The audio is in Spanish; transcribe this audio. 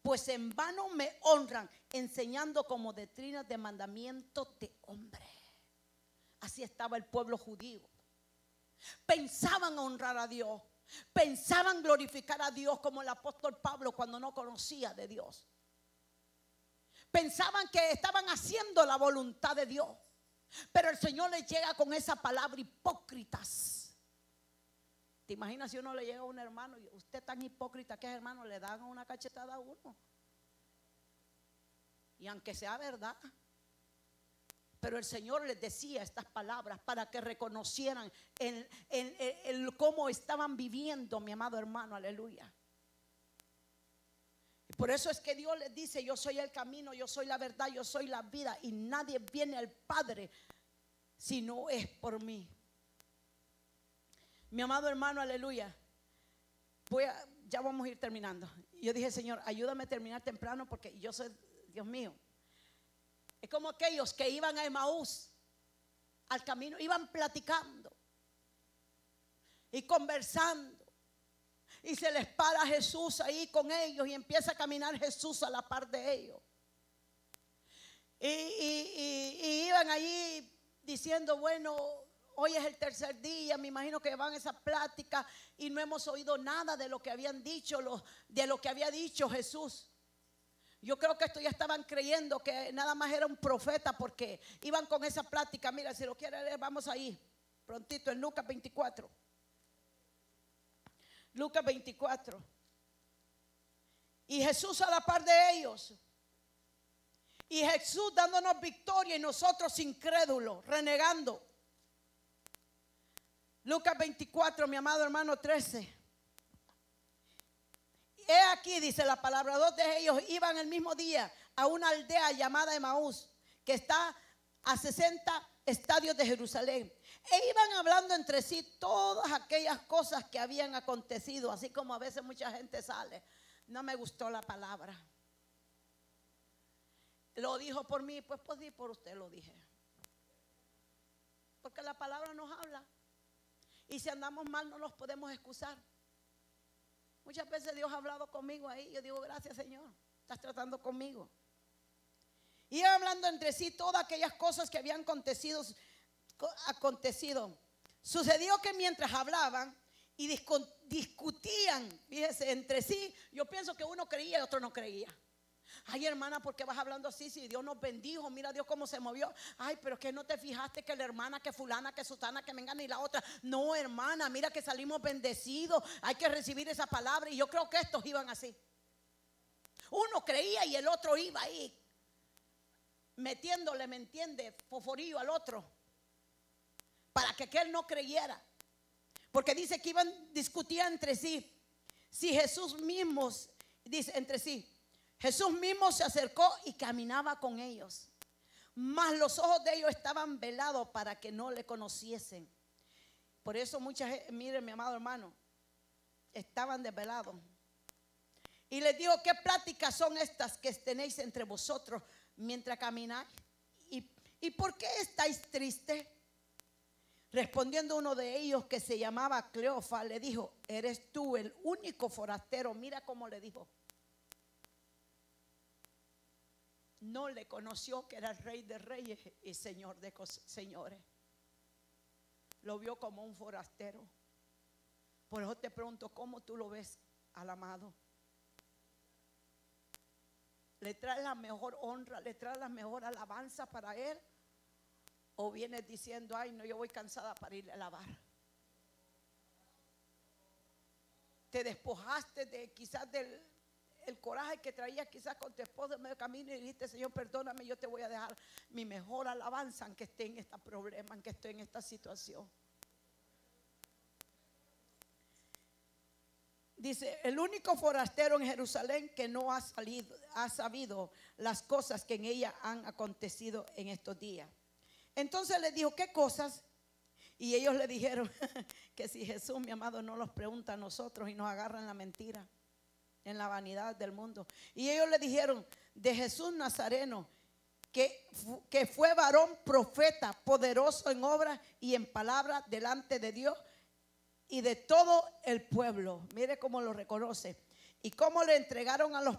pues en vano me honran, enseñando como doctrinas de mandamientos de hombre. Así estaba el pueblo judío. Pensaban honrar a Dios, pensaban glorificar a Dios, como el apóstol Pablo cuando no conocía de Dios. Pensaban que estaban haciendo la voluntad de Dios, pero el Señor les llega con esa palabra: hipócritas. ¿Te imaginas si uno le llega a un hermano y usted tan hipócrita que es, hermano? Le dan una cachetada a uno. Y aunque sea verdad, pero el Señor les decía estas palabras para que reconocieran el cómo estaban viviendo, mi amado hermano, aleluya. Y por eso es que Dios les dice: yo soy el camino, yo soy la verdad, yo soy la vida, y nadie viene al Padre si no es por mí. Mi amado hermano, aleluya. Ya vamos a ir terminando. Yo dije: Señor, ayúdame a terminar temprano, porque yo soy, Dios mío. Es como aquellos que iban a Emaús, al camino, iban platicando y conversando, y se les para Jesús ahí con ellos, y empieza a caminar Jesús a la par de ellos. Y iban allí diciendo: bueno, hoy es el tercer día, me imagino que van a esa plática, y no hemos oído nada de lo que habían dicho, de lo que había dicho Jesús. Yo creo que estos ya estaban creyendo que nada más era un profeta, porque iban con esa plática. Mira, si lo quiere leer, vamos ahí prontito en Lucas 24. Lucas 24. Y Jesús a la par de ellos, y Jesús dándonos victoria, y nosotros incrédulos, renegando. Lucas 24, mi amado hermano, 13. He aquí, dice la palabra, dos de ellos iban el mismo día a una aldea llamada Emaús, que está a 60 estadios de Jerusalén, e iban hablando entre sí todas aquellas cosas que habían acontecido. Así como a veces mucha gente sale: no me gustó la palabra, lo dijo por mí, pues di por usted, lo dije. Porque la palabra nos habla, y si andamos mal no nos podemos excusar. Muchas veces Dios ha hablado conmigo ahí. Yo digo: gracias, Señor, estás tratando conmigo. Y hablando entre sí todas aquellas cosas que habían acontecido. Sucedió que mientras hablaban y discutían, fíjese, entre sí, yo pienso que uno creía y otro no creía. Ay, hermana, ¿por qué vas hablando así? Si Dios nos bendijo, mira Dios cómo se movió. Ay, pero que no te fijaste que la hermana, que fulana, que sutana, que mengana y la otra. No, hermana, mira que salimos bendecidos. Hay que recibir esa palabra. Y yo creo que estos iban así. Uno creía y el otro iba ahí metiéndole, ¿me entiende?, foforillo al otro, para que aquel no creyera. Porque dice que discutían entre sí. Si Jesús mismo, dice entre sí, Jesús mismo se acercó y caminaba con ellos, mas los ojos de ellos estaban velados para que no le conociesen. Por eso mucha gente, mire, mi amado hermano, estaban desvelados. Y les dijo: ¿qué pláticas son estas que tenéis entre vosotros mientras camináis? ¿Y por qué estáis tristes? Respondiendo uno de ellos, que se llamaba Cleofas, le dijo: ¿eres tú el único forastero? Mira cómo le dijo. No le conoció que era el Rey de Reyes y Señor de señores. Lo vio como un forastero. Por eso te pregunto: ¿cómo tú lo ves al amado? ¿Le traes la mejor honra, le traes la mejor alabanza para él? ¿O vienes diciendo: ay, no, yo voy cansada para ir a alabar? Te despojaste de quizás del el coraje que traías quizás con tu esposo en medio camino, y dijiste: Señor, perdóname, yo te voy a dejar mi mejor alabanza, aunque esté en este problema, aunque esté en esta situación. Dice: el único forastero en Jerusalén que no ha sabido las cosas que en ella han acontecido en estos días. Entonces les dijo: ¿qué cosas? Y ellos le dijeron que si Jesús, mi amado, no los pregunta a nosotros, y nos agarran la mentira, en la vanidad del mundo. Y ellos le dijeron: de Jesús Nazareno, que fue varón profeta, poderoso en obras y en palabras delante de Dios y de todo el pueblo. Mire cómo lo reconoce. Y cómo le entregaron a los